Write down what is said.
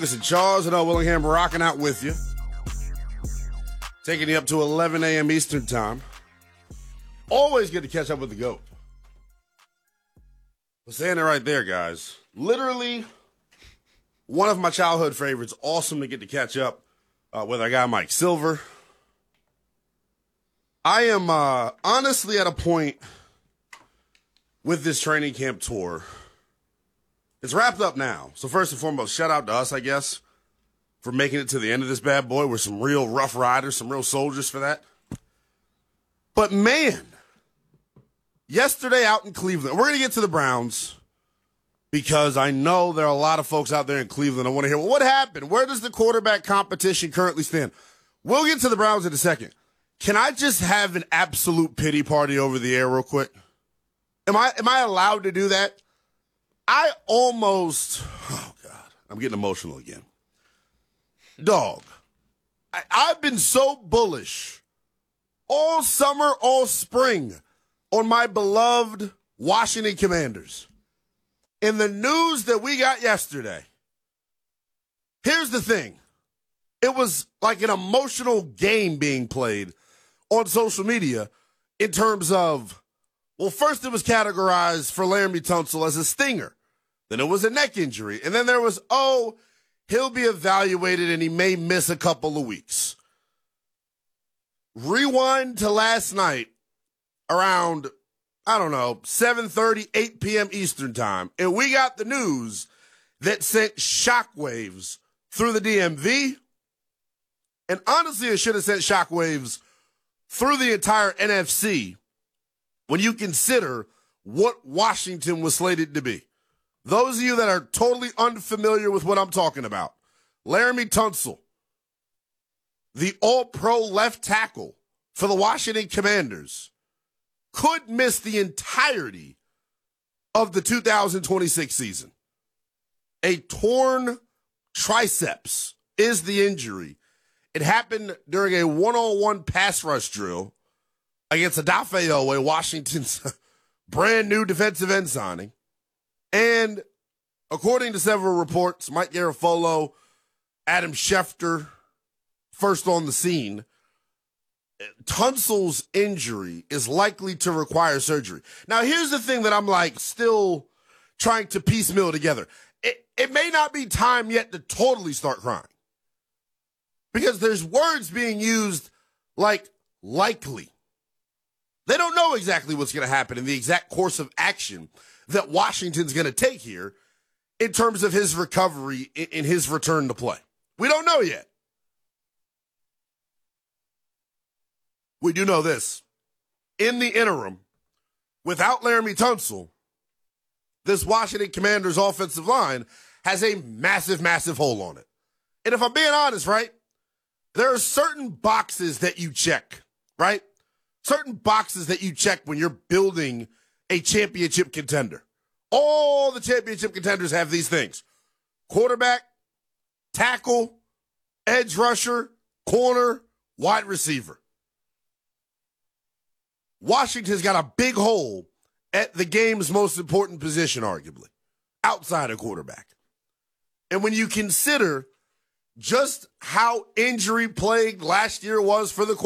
Listen, Charles and Willingham rocking out with you. Taking you up to 11 a.m. Eastern time. Always good to catch up with the GOAT. I'm saying it right there, guys. Literally one of my childhood favorites. Awesome to get to catch up with our guy Mike Silver. I am honestly at a point with this training camp tour. It's wrapped up now. So first and foremost, shout out to us, I guess, for making it to the end of this bad boy. We're some real rough riders, some real soldiers for that. But man, yesterday out in Cleveland, we're going to get to the Browns because I know there are a lot of folks out there in Cleveland. I want to hear, well, what happened? Where does the quarterback competition currently stand? We'll get to the Browns in a second. Can I just have an absolute pity party over the air real quick? Am I allowed to do that? Oh God, I'm getting emotional again. Dog, I've been so bullish all summer, all spring on my beloved Washington Commanders. In the news that we got yesterday, here's the thing. It was like an emotional game being played on social media in terms of, well, first it was categorized for Laremy Tunsil as a stinger. Then it was a neck injury. And then there was, he'll be evaluated and he may miss a couple of weeks. Rewind to last night around, 7:30, 8 p.m. Eastern time. And we got the news that sent shockwaves through the DMV. And honestly, it should have sent shockwaves through the entire NFC when you consider what Washington was slated to be. Those of you that are totally unfamiliar with what I'm talking about, Laremy Tunsil, the all-pro left tackle for the Washington Commanders, could miss the entirety of the 2026 season. A torn triceps is the injury. It happened during a one-on-one pass rush drill against Odafe Oweh, Washington's brand new defensive end signing. And according to several reports, Mike Garafolo, Adam Schefter, first on the scene, Tunsil's injury is likely to require surgery. Now, here's the thing that I'm still trying to piecemeal together. It may not be time yet to totally start crying because there's words being used like likely. They don't know exactly what's going to happen in the exact course of action that Washington's going to take here in terms of his recovery in his return to play. We don't know yet. We do know this. In the interim, without Laremy Tunsil, this Washington Commanders offensive line has a massive, massive hole on it. And if I'm being honest, right, there are certain boxes that you check, right? Certain boxes that you check when you're building a championship contender. All the championship contenders have these things: quarterback, tackle, edge rusher, corner, wide receiver. Washington's got a big hole at the game's most important position, arguably, outside of quarterback. And when you consider just how injury-plagued last year was for the